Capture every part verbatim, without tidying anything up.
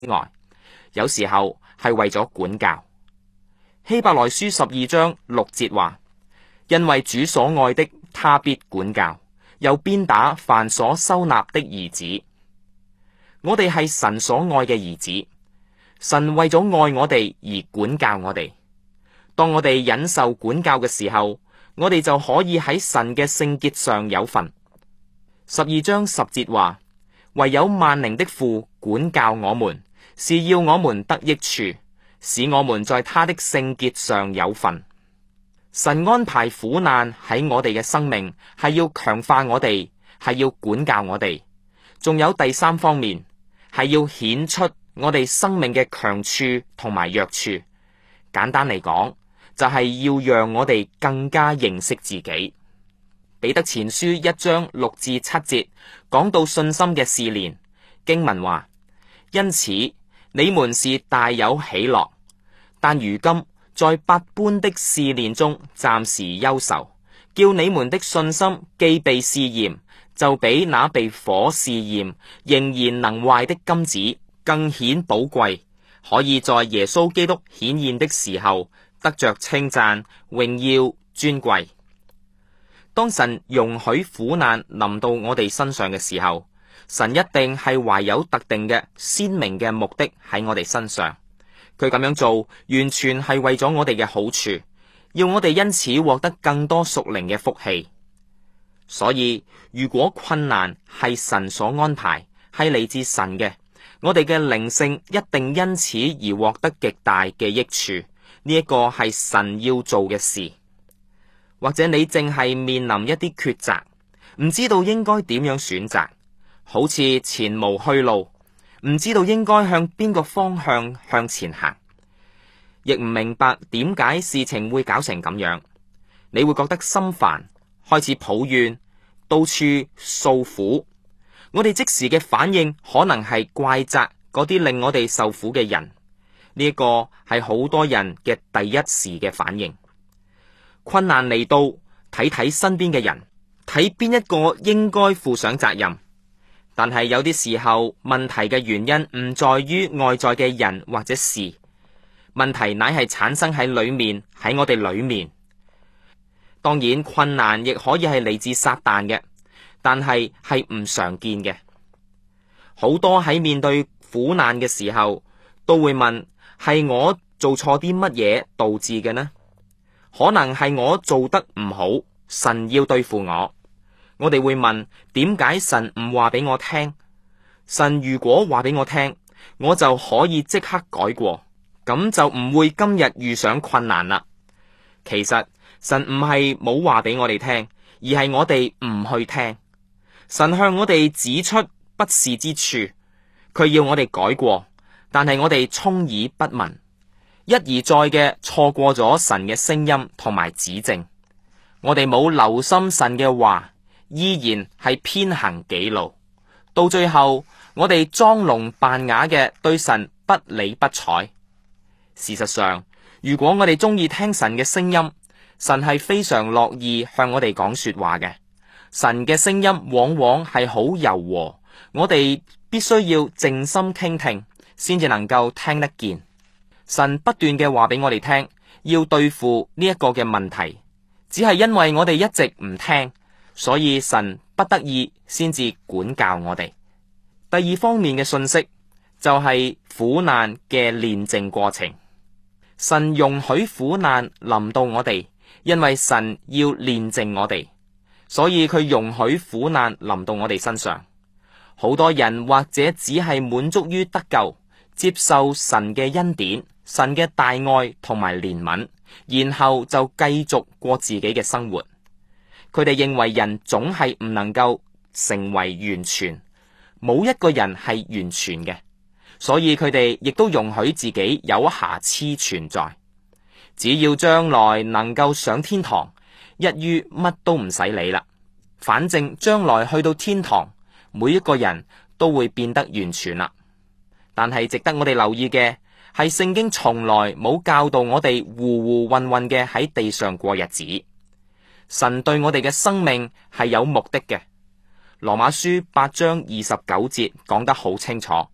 外，有時候係為咗管教。希伯來書十二章六節話：因為主所愛的，他必管教，又鞭打凡所收納的兒子。我哋係神所愛嘅兒子，神為咗愛我哋而管教我哋。當我哋忍受管教嘅時候，我哋就可以喺神嘅聖潔上有份。十二章十節話：唯有萬靈的父管教我們，是要我們得益處，使我們在他的聖潔上有份。神安排苦難喺我哋嘅生命，係要強化我哋，係要管教我哋。仲有第三方面，係要顯出我哋生命嘅強處同埋弱處。簡單嚟講，就係要讓我哋更加認識自己。彼得前書一章六至七節講到信心嘅試煉，經文話：因此你們是大有喜樂，但如今在百般的試煉中暫時憂愁，叫你們的信心既被試驗，就比那被火試驗仍然能壞的金子更顯寶貴，可以在耶穌基督顯現的時候得着稱讚、榮耀、尊貴。當神容許苦難臨到我哋身上嘅時候，神一定係懷有特定嘅鮮明嘅目的喺我哋身上。佢咁樣做完全係為咗我哋嘅好處，要我哋因此獲得更多屬靈嘅福氣。所以如果困難係神所安排，係嚟自神嘅，我哋嘅靈性一定因此而獲得極大嘅益處。呢一個係神要做嘅事。或者你淨係面臨一啲抉擇，唔知道應該點樣選擇，好似前無去路，唔知道應該向邊個方向向前行，亦唔明白點解事情會搞成咁樣。你會覺得心煩，開始抱怨，到處訴苦。我哋即時嘅反應可能係怪責嗰啲令我哋受苦嘅人，呢一個係好多人嘅第一時嘅反應。困難嚟到，睇睇身邊嘅人，睇邊一個應該負上責任。但係有啲時候，問題嘅原因唔在於外在嘅人或者事，問題乃係產生喺裏面，喺我哋裏面。當然，困難亦可以係嚟自撒旦嘅，但係係唔常見嘅。好多喺面對苦難嘅時候，都會問：係我做錯啲乜嘢導致嘅呢？可能係我做得唔好，神要對付我。我哋會問：點解神唔話俾我聽？神如果話俾我聽，我就可以即刻改過，咁就唔會今日遇上困難啦。其實神唔係冇話俾我哋聽，而係我哋唔去聽。神向我哋指出不是之處，佢要我哋改過，但係我哋充耳不聞，一而再嘅錯過咗神嘅聲音同埋指正。我哋冇留心神嘅話，依然係偏行己路，到最後我哋裝聾扮啞嘅對神不理不睬。事實上，如果我哋中意聽神嘅聲音，神係非常樂意向我哋講說話嘅。神嘅聲音往往係好柔和，我哋必須要靜心傾聽，先至能夠聽得見。神不斷嘅話俾我哋聽，要對付呢一個嘅問題，只係因為我哋一直唔聽，所以神不得已先至管教我哋。第二方面嘅信息就係苦難嘅煉淨過程。神容許苦難臨到我哋，因為神要煉淨我哋，所以佢容許苦難臨到我哋身上。好多人或者只係滿足於得救，接受神嘅恩典、神嘅大愛同埋憐憫，然後就繼續過自己嘅生活。佢哋認為人總係唔能夠成為完全，冇一個人係完全嘅，所以佢哋亦都容許自己有瑕疵存在。只要將來能夠上天堂，一於乜都唔使理啦。反正將來去到天堂，每一個人都會變得完全啦。但係值得我哋留意嘅係，聖經從來冇教導我哋糊糊混混嘅喺地上過日子。神對我哋嘅生命係有目的嘅。羅馬書八章二十九節講得好清楚，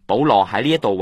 保羅喺呢一度